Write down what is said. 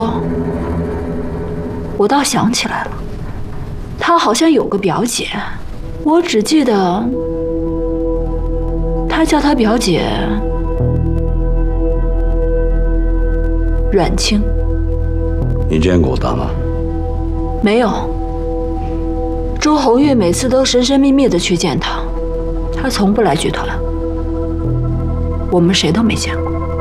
我倒想起来了，他好像有个表姐，我只记得他叫他表姐阮清。 你见过他吗？ 没有。周红玉每次都神神秘秘的去见他，他从不来剧团，我们谁都没见过。